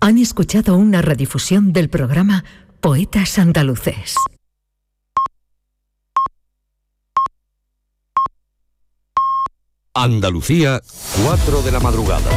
Han escuchado una redifusión del programa Poetas Andaluces. Andalucía, 4 de la madrugada.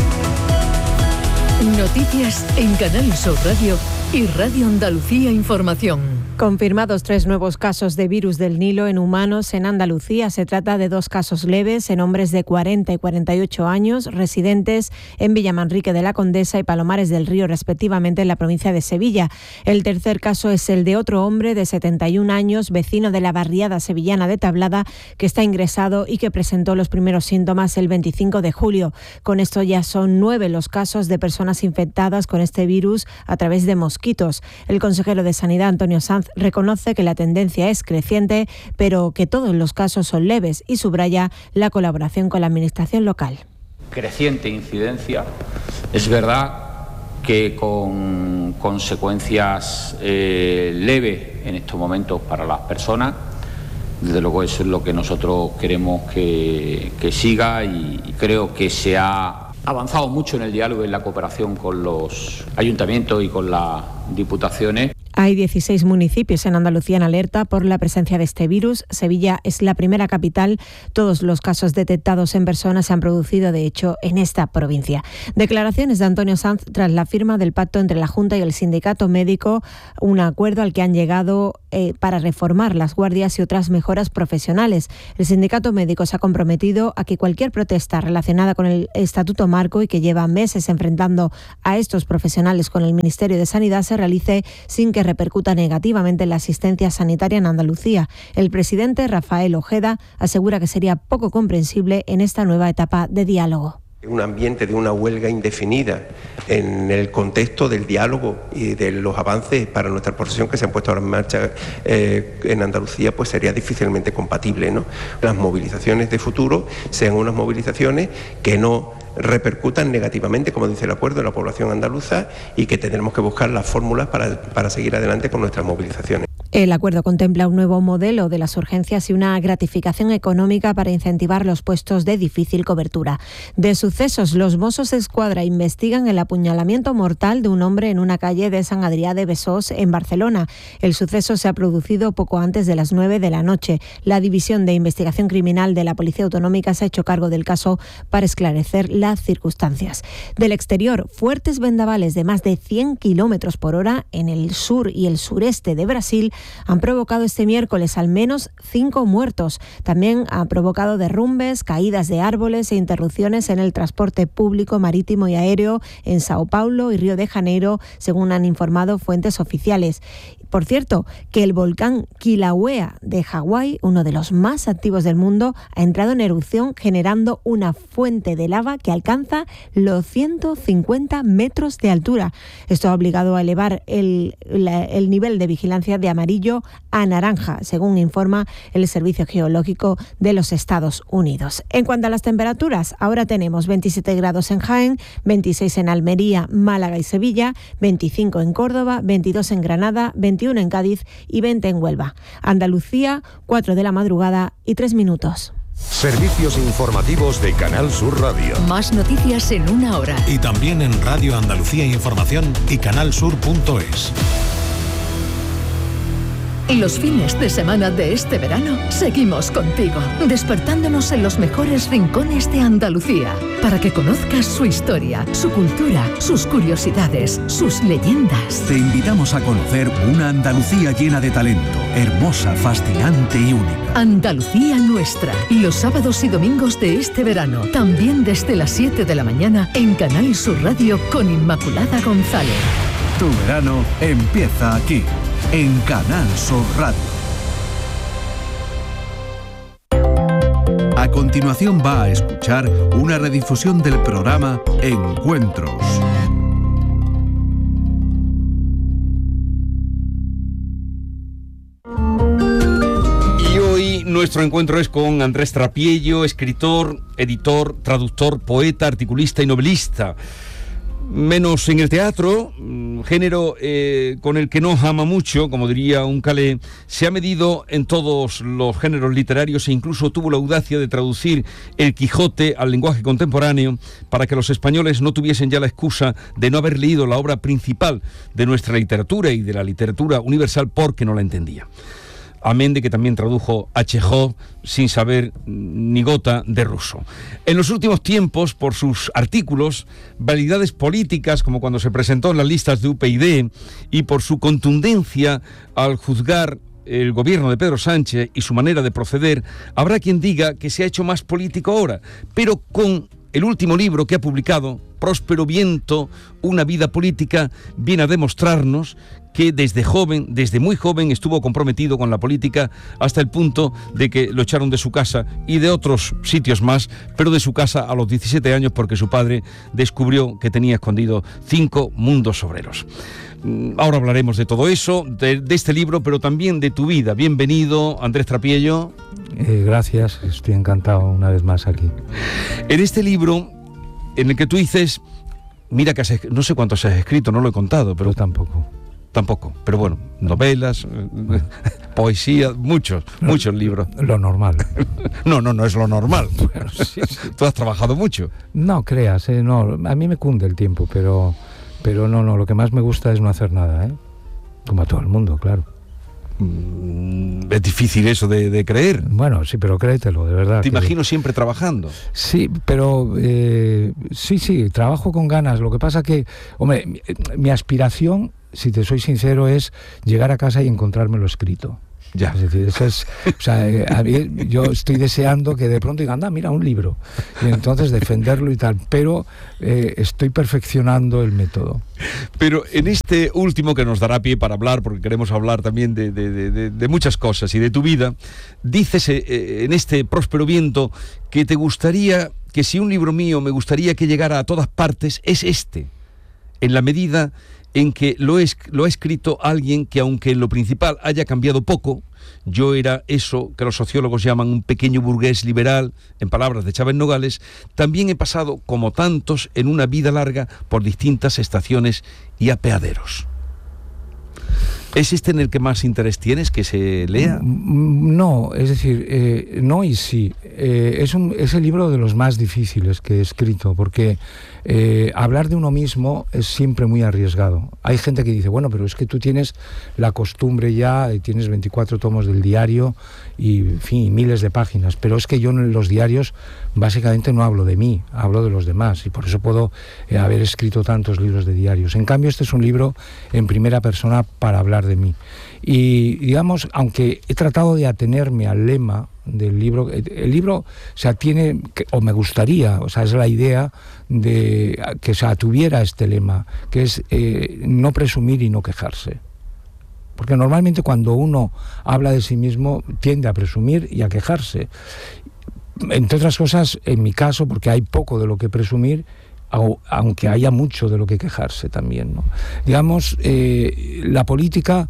Noticias en Canal Sur Radio y Radio Andalucía Información. Confirmados 3 nuevos casos de virus del Nilo en humanos en Andalucía. Se trata de 2 casos leves en hombres de 40 y 48 años, residentes en Villamanrique de la Condesa y Palomares del Río, respectivamente, en la provincia de Sevilla. El tercer caso es el de otro hombre de 71 años, vecino de la barriada sevillana de Tablada, que está ingresado y que presentó los primeros síntomas el 25 de julio. Con esto ya son 9 los casos de personas infectadas con este virus a través de mosquitos. El consejero de Sanidad, Antonio Sanz, reconoce que la tendencia es creciente, pero que todos los casos son leves y subraya la colaboración con la administración local. Creciente incidencia, es verdad que con consecuencias leves en estos momentos para las personas. Desde luego eso es lo que nosotros queremos que siga, y creo que se ha avanzado mucho en el diálogo y en la cooperación con los ayuntamientos y con las diputaciones. Hay 16 municipios en Andalucía en alerta por la presencia de este virus. Sevilla es la primera capital. Todos los casos detectados en personas se han producido, de hecho, en esta provincia. Declaraciones de Antonio Sanz tras la firma del pacto entre la Junta y el Sindicato Médico, un acuerdo al que han llegado para reformar las guardias y otras mejoras profesionales. El Sindicato Médico se ha comprometido a que cualquier protesta relacionada con el Estatuto Marco y que lleva meses enfrentando a estos profesionales con el Ministerio de Sanidad se realice sin que repercuta negativamente en la asistencia sanitaria en Andalucía. El presidente Rafael Ojeda asegura que sería poco comprensible en esta nueva etapa de diálogo. Un ambiente de una huelga indefinida en el contexto del diálogo y de los avances para nuestra profesión que se han puesto ahora en marcha en Andalucía, pues sería difícilmente compatible, ¿no? Las movilizaciones de futuro sean unas movilizaciones que no repercutan negativamente, como dice el acuerdo, en la población andaluza, y que tendremos que buscar las fórmulas para seguir adelante con nuestras movilizaciones. El acuerdo contempla un nuevo modelo de las urgencias y una gratificación económica para incentivar los puestos de difícil cobertura. De sucesos, los Mossos d'Esquadra investigan el apuñalamiento mortal de un hombre en una calle de Sant Adrià de Besòs, en Barcelona. El suceso se ha producido poco antes de las 9 de la noche. La División de Investigación Criminal de la Policía Autonómica se ha hecho cargo del caso para esclarecer las circunstancias. Del exterior, fuertes vendavales de más de 100 kilómetros por hora en el sur y el sureste de Brasil han provocado este miércoles al menos 5 muertos. También ha provocado derrumbes, caídas de árboles e interrupciones en el transporte público, marítimo y aéreo en Sao Paulo y Río de Janeiro, según han informado fuentes oficiales. Por cierto, que el volcán Kilauea de Hawái, uno de los más activos del mundo, ha entrado en erupción generando una fuente de lava que alcanza los 150 metros de altura. Esto ha obligado a elevar el nivel de vigilancia de amarillo a naranja, según informa el Servicio Geológico de los Estados Unidos. En cuanto a las temperaturas, ahora tenemos 27 grados en Jaén, 26 en Almería, Málaga y Sevilla, 25 en Córdoba, 22 en Granada, 21 en Cádiz y 20 en Huelva. Andalucía, 4 de la madrugada y 3 minutos. Servicios informativos de Canal Sur Radio. Más noticias en una hora. Y también en Radio Andalucía Información y canalsur.es. Los fines de semana de este verano seguimos contigo, despertándonos en los mejores rincones de Andalucía, para que conozcas su historia, su cultura, sus curiosidades, sus leyendas. Te invitamos a conocer una Andalucía llena de talento, hermosa, fascinante y única. Andalucía nuestra, los sábados y domingos de este verano, también desde las 7 de la mañana en Canal Sur Radio con Inmaculada González. Tu verano empieza aquí, en Canal Sur Radio. A continuación va a escuchar una redifusión del programa Encuentros. Y hoy nuestro encuentro es con Andrés Trapiello, escritor, editor, traductor, poeta, articulista y novelista. menos en el teatro, género con el que no ama mucho, como diría un Calais. Se ha medido en todos los géneros literarios e incluso tuvo la audacia de traducir El Quijote al lenguaje contemporáneo para que los españoles no tuviesen ya la excusa de no haber leído la obra principal de nuestra literatura y de la literatura universal porque no la entendía. Amén de que también tradujo a Chejov sin saber ni gota de ruso. En los últimos tiempos, por sus artículos, validades políticas, como cuando se presentó en las listas de UPyD, y por su contundencia al juzgar el gobierno de Pedro Sánchez y su manera de proceder, habrá quien diga que se ha hecho más político ahora, pero con el último libro que ha publicado, Próspero Viento, una vida política, viene a demostrarnos que desde muy joven, estuvo comprometido con la política hasta el punto de que lo echaron de su casa y de otros sitios más, pero de su casa a los 17 años porque su padre descubrió que tenía escondido 5 mundos obreros. Ahora hablaremos de todo eso, de este libro, pero también de tu vida. Bienvenido, Andrés Trapiello. Gracias, estoy encantado una vez más aquí. En este libro, en el que tú dices, mira que no sé cuántos has escrito, no lo he contado, pero... Yo tampoco, pero bueno, novelas, poesía, muchos libros. Lo normal. No es lo normal. Bueno, sí. Tú has trabajado mucho. No creas, no, a mí me cunde el tiempo, pero no, lo que más me gusta es no hacer nada, como a todo el mundo, claro. Es difícil eso de creer. Bueno, sí, pero créetelo, de verdad. Te imagino siempre trabajando. Sí, pero sí, trabajo con ganas. Lo que pasa que, hombre, mi aspiración, si te soy sincero, es llegar a casa y encontrármelo escrito. Ya. Es decir, eso es, o sea, a mí, yo estoy deseando que de pronto digan, anda, mira, un libro, y entonces defenderlo y tal, pero estoy perfeccionando el método. Pero en este último, que nos dará pie para hablar, porque queremos hablar también de muchas cosas y de tu vida, dices en este Próspero Viento que te gustaría, que si un libro mío me gustaría que llegara a todas partes, es este, en la medida en que lo ha escrito alguien que, aunque en lo principal haya cambiado poco, yo era eso que los sociólogos llaman un pequeño burgués liberal, en palabras de Chávez Nogales, también he pasado, como tantos, en una vida larga por distintas estaciones y apeaderos. ¿Es este en el que más interés tienes, que se lea? No, es decir, no y sí. Es el libro de los más difíciles que he escrito, porque hablar de uno mismo es siempre muy arriesgado. Hay gente que dice, bueno, pero es que tú tienes la costumbre ya, tienes 24 tomos del diario y, en fin, miles de páginas, pero es que yo en los diarios básicamente no hablo de mí, hablo de los demás, y por eso puedo haber escrito tantos libros de diarios. En cambio, este es un libro en primera persona para hablar de mí. Y, digamos, aunque he tratado de atenerme al lema del libro, el libro, o sea, tiene, o me gustaría, o sea, es la idea de que, o sea, tuviera este lema, que es no presumir y no quejarse. Porque normalmente cuando uno habla de sí mismo tiende a presumir y a quejarse. Entre otras cosas, en mi caso, porque hay poco de lo que presumir, aunque haya mucho de lo que quejarse también, ¿no? Digamos, la política,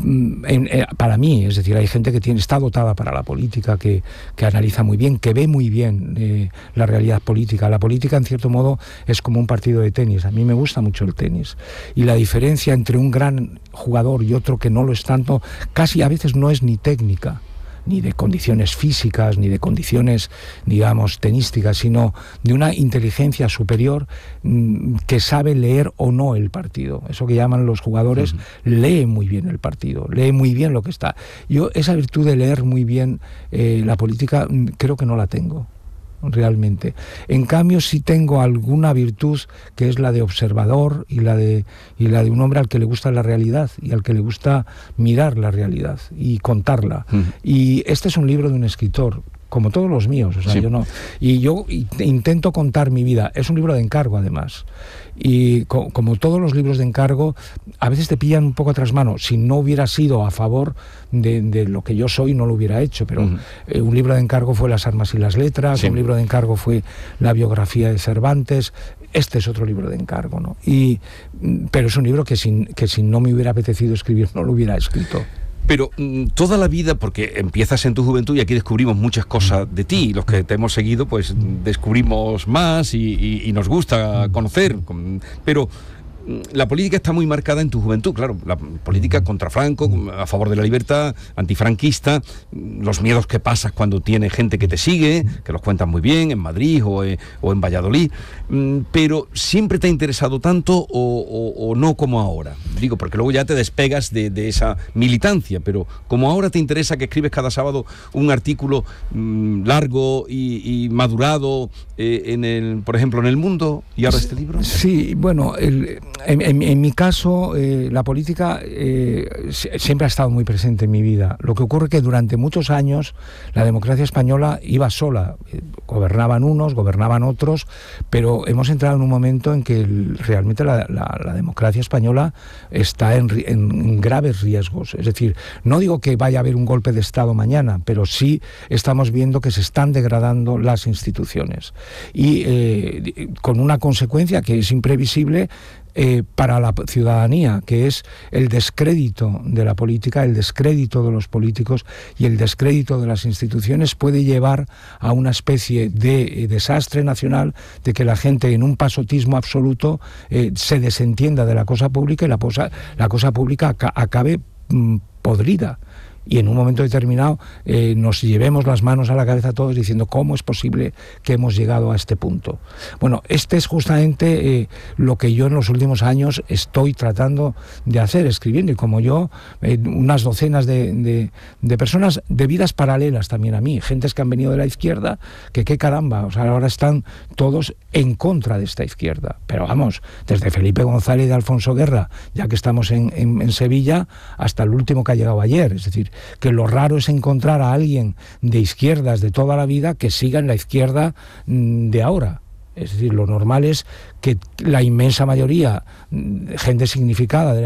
para mí, es decir, hay gente que está dotada para la política, que analiza muy bien, que ve muy bien la realidad política. La política, en cierto modo, es como un partido de tenis. A mí me gusta mucho el tenis. Y la diferencia entre un gran jugador y otro que no lo es tanto, casi a veces no es ni técnica, ni de condiciones físicas, ni de condiciones, digamos, tenísticas, sino de una inteligencia superior que sabe leer o no el partido. Eso que llaman los jugadores, lee muy bien el partido, lee muy bien lo que está. Yo esa virtud de leer muy bien la política creo que no la tengo, realmente. En cambio, sí tengo alguna virtud que es la de observador y la de un hombre al que le gusta la realidad y al que le gusta mirar la realidad y contarla. Y este es un libro de un escritor, como todos los míos, o sea, sí. yo intento contar mi vida. Es un libro de encargo, además, y como todos los libros de encargo, a veces te pillan un poco a trasmano. Si no hubiera sido a favor de lo que yo soy, no lo hubiera hecho, pero un libro de encargo fue Las armas y las letras, sí. Un libro de encargo fue la biografía de Cervantes. Este es otro libro de encargo, ¿no? Pero es un libro que si no me hubiera apetecido escribir, no lo hubiera escrito. Pero toda la vida, porque empiezas en tu juventud y aquí descubrimos muchas cosas de ti, los que te hemos seguido pues descubrimos más y nos gusta conocer, pero la política está muy marcada en tu juventud, claro, la política contra Franco, a favor de la libertad, antifranquista, los miedos que pasas cuando tiene gente que te sigue, que los cuentan muy bien en Madrid o en Valladolid, pero ¿siempre te ha interesado tanto o no como ahora? Digo, porque luego ya te despegas de esa militancia, pero como ahora te interesa que escribes cada sábado un artículo largo y madurado, por ejemplo, en El Mundo, y ahora este libro. Sí, bueno, en mi caso, la política siempre ha estado muy presente en mi vida. Lo que ocurre es que durante muchos años la democracia española iba sola. Gobernaban unos, gobernaban otros, pero hemos entrado en un momento en que realmente la democracia española está en graves riesgos. Es decir, no digo que vaya a haber un golpe de Estado mañana, pero sí estamos viendo que se están degradando las instituciones. Y con una consecuencia que es imprevisible para la ciudadanía, que es el descrédito de la política, el descrédito de los políticos y el descrédito de las instituciones, puede llevar a una especie de desastre nacional, de que la gente en un pasotismo absoluto se desentienda de la cosa pública y la cosa pública acabe podrida. Y en un momento determinado nos llevemos las manos a la cabeza todos diciendo ¿cómo es posible que hemos llegado a este punto? Bueno, este es justamente lo que yo en los últimos años estoy tratando de hacer, escribiendo, y como yo, unas docenas de personas de vidas paralelas también a mí, gentes que han venido de la izquierda, que qué caramba, o sea, ahora están todos en contra de esta izquierda. Pero vamos, desde Felipe González y de Alfonso Guerra, ya que estamos en Sevilla, hasta el último que ha llegado ayer. Es decir, que lo raro es encontrar a alguien de izquierdas de toda la vida que siga en la izquierda de ahora. Es decir, lo normal es que la inmensa mayoría, gente significada de